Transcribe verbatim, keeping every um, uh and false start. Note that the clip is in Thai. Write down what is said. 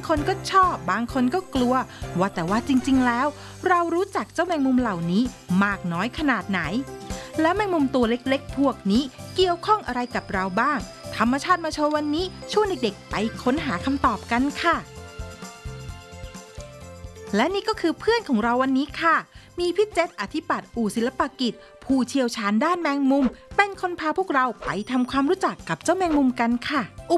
คนก็ชอบบางคนก็กลัวว่าแต่ว่าจริงๆแล้วเรารู้จักเจ้าแมงมุมเหล่านี้มากน้อยขนาดไหนและแมงมุมตัวเล็กๆพวกนี้เกี่ยวข้องอะไรกับเราบ้างธรรมชาติมาโชว์วันนี้ชวนเด็กๆไปค้นหาคำตอบกันค่ะและนี่ก็คือเพื่อนของเราวันนี้ค่ะมีพี่เจษอธิปัตย์อู่ศิลปกิจผู้เชี่ยวชาญด้านแมงมุมเป็นคนพาพวกเราไปทำความรู้จักกับเจ้าแมงมุมกันค่ะอุ